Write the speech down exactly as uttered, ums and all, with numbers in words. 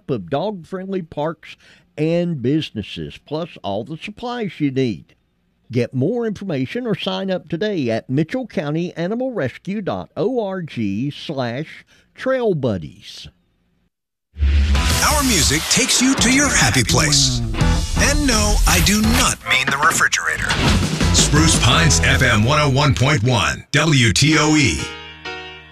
lineup of dog-friendly parks and businesses, plus all the supplies you need. Get more information or sign up today at mitchell county animal rescue dot org slash trail buddies. Our music takes you to your happy place. And no, I do not mean the refrigerator. Spruce Pines F M one oh one point one, W T O E.